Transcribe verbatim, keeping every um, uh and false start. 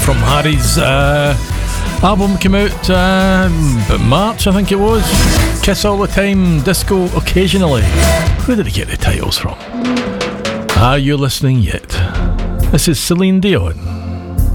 from Harry's uh, album came out uh, about March, I think it was. Kiss All the Time, Disco Occasionally. Where did he get the titles from? Are you listening yet? This is Celine Dion.